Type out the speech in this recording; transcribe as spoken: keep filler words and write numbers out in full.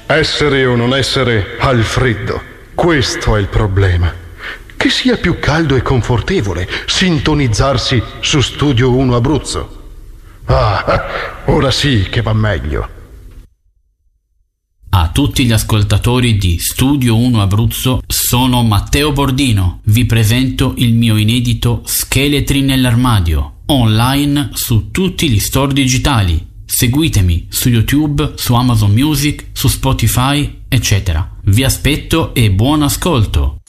Essere o non essere al freddo, questo è il problema. Che sia più caldo e confortevole sintonizzarsi su Studio uno Abruzzo. Ah, ora sì che va meglio. A tutti gli ascoltatori di Studio uno Abruzzo, sono Matteo Bordino. Vi presento il mio inedito Scheletri nell'armadio, online su tutti gli store digitali. Seguitemi su YouTube, su Amazon Music, su Spotify, eccetera. Vi aspetto e buon ascolto.